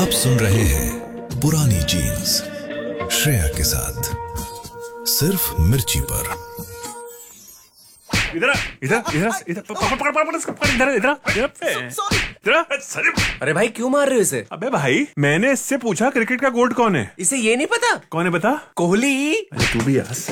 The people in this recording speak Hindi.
आप सुन रहे हैं पुरानी जीन्स श्रेया के साथ सिर्फ मिर्ची पर। इधर इधर इधर इधर पकड़ इधर। अरे भाई क्यों मार रहे हो इसे? अबे भाई मैंने इससे पूछा क्रिकेट का गोट कौन है। इसे ये नहीं पता? कौन है बता? कोहली। अरे तू भी यार।